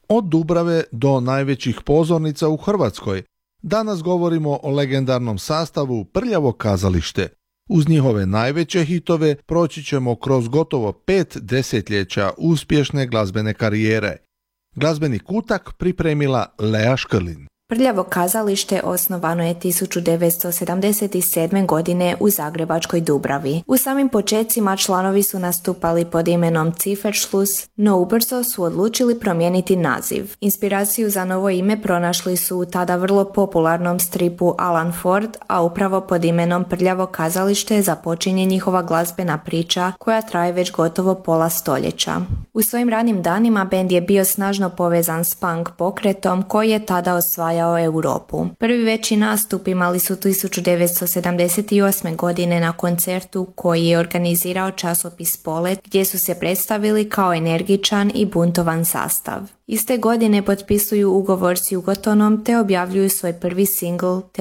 Od Dubrave do najvećih pozornica u Hrvatskoj, danas govorimo o legendarnom sastavu Prljavo kazalište. Uz njihove najveće hitove proći ćemo kroz gotovo 5 desetljeća uspješne glazbene karijere. Glazbeni kutak pripremila Lea Škrlin. Prljavo kazalište osnovano je 1977. godine u zagrebačkoj Dubravi. U samim počecima članovi su nastupali pod imenom Zifferschluss, no ubrzo su odlučili promijeniti naziv. Inspiraciju za novo ime pronašli su u tada vrlo popularnom stripu Alan Ford, a upravo pod imenom Prljavo kazalište započinje njihova glazbena priča koja traje već gotovo pola stoljeća. U svojim ranim danima bend je bio snažno povezan s punk pokretom koji je tada osvajao Europu. Prvi veći nastup imali su 1978. godine na koncertu koji je organizirao časopis Polet, gdje su se predstavili kao energičan i buntovan sastav. Iste godine potpisuju ugovor s Jugotonom te objavljuju svoj prvi singl